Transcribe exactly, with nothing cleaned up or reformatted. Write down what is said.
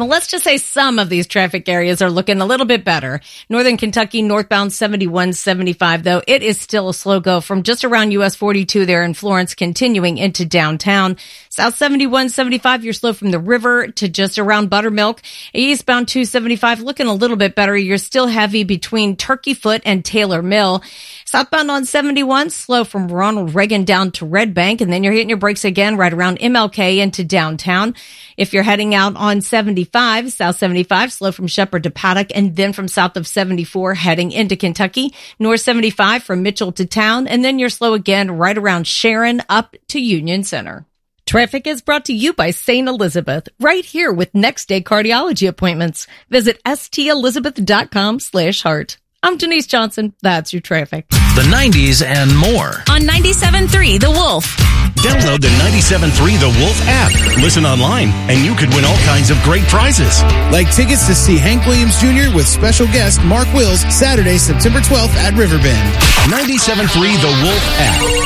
Well, let's just say some of these traffic areas are looking a little bit better. Northern Kentucky, northbound seventy-one seventy-five, though, it is still a slow go from just around U S forty-two there in Florence, continuing into downtown. South seventy-one seventy-five, you're slow from the river to just around Buttermilk. Eastbound two seventy-five, looking a little bit better. You're still heavy between Turkey Foot and Taylor Mill. Southbound on seventy-one, slow from Ronald Reagan down to Red Bank, and then you're hitting your brakes again right around M L K into downtown. If you're heading out on seventy-five, South seventy-five, slow from Shepherd to Paddock, and then from south of seventy-four heading into Kentucky. North seventy-five from Mitchell to town, and then you're slow again right around Sharon up to Union Center. Traffic is brought to you by Saint Elizabeth, right here with next day cardiology appointments. Visit stelizabeth.com slash heart. I'm Denise Johnson. That's your traffic. The nineties and more. On ninety-seven point three The Wolf. Download the ninety-seven point three The Wolf app. Listen online, and you could win all kinds of great prizes. Like tickets to see Hank Williams Junior with special guest Mark Wills Saturday, September twelfth at Riverbend. ninety-seven point three The Wolf app.